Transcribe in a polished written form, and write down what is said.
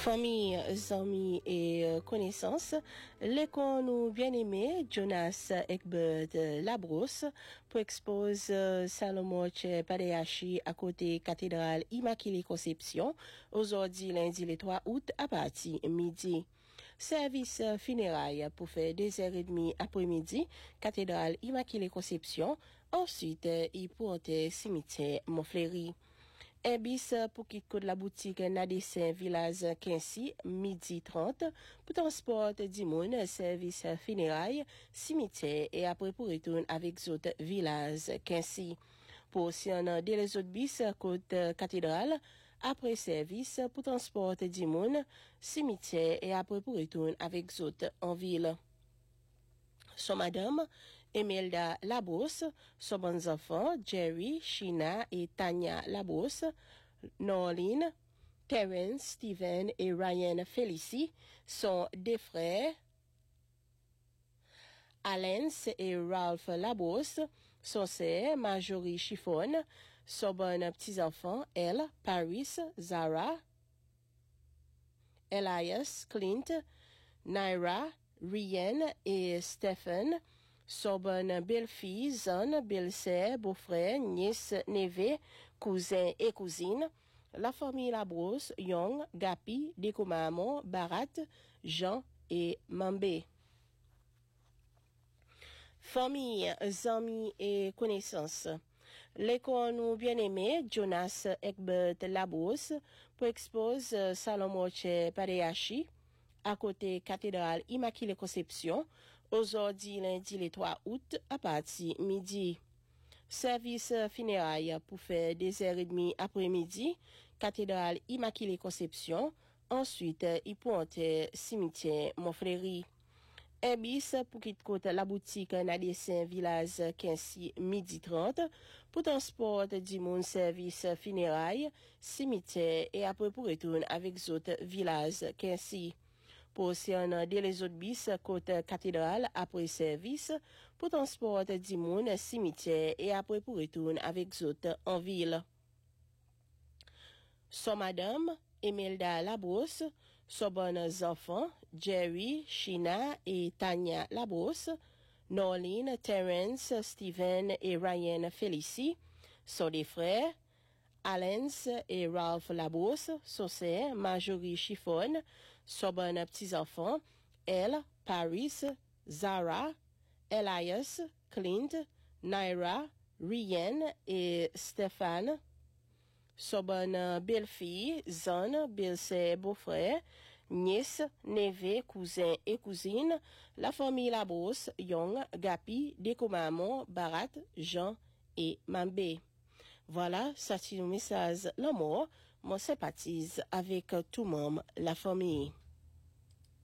Famille, amis et connaissances, les nous bien-aimés Jonas Egbert Labrousse pour expose Salomon Padeachi à côté cathédrale Immaculée Conception aujourd'hui lundi le 3 août à partir midi. Service funérailles pour faire 2h30 après-midi, cathédrale Immaculée Conception, ensuite il porte cimetière Montfleury. Un bis pour qui de la boutique Nadessin Village 15 midi 30 pour transport d'Imoun, service funérailles, cimetière et après pour retourner avec autres villages 15. Pour si on a des autres bis côte cathédrale, après service pour transport d'Imoun, cimetière et après pour retourner avec autres en ville. Son madame, Emelda Labrousse, son bons enfants, Jerry, Sheena et Tanya Labrousse, Norline, Terence, Steven et Ryan Felicie, sont des frères, Alens et Ralph Labrousse, son sœur, Marjorie Chiffon, son bon petits-enfants, Elle, Paris, Zara, Elias, Clint, Naira, Ryan et Stephen, son bonne belle-fille, zone, belle-sœur, beau-frère, nièce, neveu, cousin et cousine, la famille Labrousse, Young, Gapi, Dekomamo, Barat, Jean et Mambé. Famille, amis et connaissances. L'école nous bien-aimé Jonas Egbert Labrousse pour expose Salomon Padeachi à côté cathédrale Immaculée Conception, aujourd'hui lundi le 3 août à partir midi. Service funérailles pour faire 2h30 après-midi, cathédrale Immaculée Conception, ensuite il pointe cimetière Montfleury. Un bis pour quitte côte la boutique Nadessin Village 15 midi 30 pour transport d'Imoun service funérailles, cimetière et après pour retourner avec autres villages 15. Pour si on a des autres bis côte cathédrale après service pour transport d'Imoun cimetière et après pour retourner avec autres en ville. Son madame Emelda Labrousse, son bons enfants, Jerry, Sheena et Tanya Labrousse, Norline, Terence, Steven et Ryan Felicie, sont des frères, Alens et Ralph Labrousse, son sœur, Marjorie Chiffon, son bon petits-enfants, Elle, Paris, Zara, Elias, Clint, Naira, Ryan et Stéphane, son bonne belle-fille, zone, belle-sœur, beau-frère, nièce, neveu, cousin et cousine, la famille Labrousse, Young, Gapi, Dekomamo, Barat, Jean et Mambé. Voilà, ça c'est le message l'amour, moi sympathise avec tout le monde, la famille.